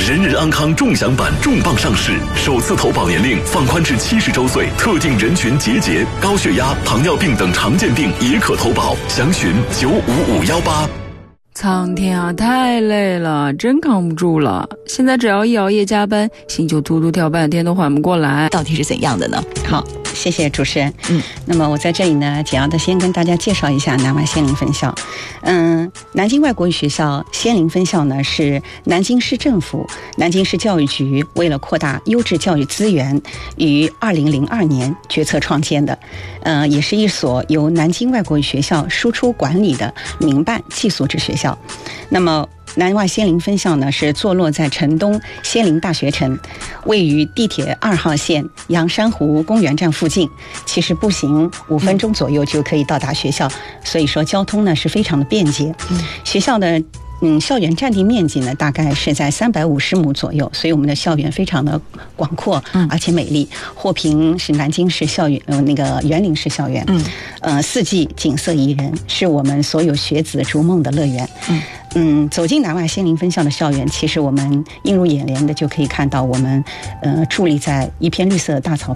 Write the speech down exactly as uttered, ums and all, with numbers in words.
人人安康众享版重磅上市，首次投保年龄放宽至七十周岁，特定人群节节，高血压、糖尿病等常见病也可投保，详询九五五幺八。 苍天啊，太累了，真扛不住了。现在只要一熬夜加班，心就突突跳半天都缓不过来。 到底是怎样的呢？ 好，谢谢主持人。 嗯， 那么我在这里呢，简要的先跟大家介绍一下南外仙林分校。嗯，南京外国语学校仙林分校呢，是南京市政府、南京市教育局为了扩大优质教育资源，于二零零二年决策创建的。呃，也是一所由南京外国语学校输出管理的民办寄宿制学校。那么南外仙林分校呢，是坐落在城东仙林大学城，位于地铁二号线阳山湖公园站附近，其实步行五分钟左右就可以到达学校，所以说交通呢是非常的便捷。嗯、学校的嗯校园占地面积呢大概是在三百五十亩左右，所以我们的校园非常的广阔，而且美丽。获评是南京市校园呃那个园林式校园，嗯，呃四季景色宜人，是我们所有学子逐梦的乐园。嗯。嗯，走进南外仙林分校的校园，其实我们映入眼帘的就可以看到我们，呃，矗立在一片绿色的大草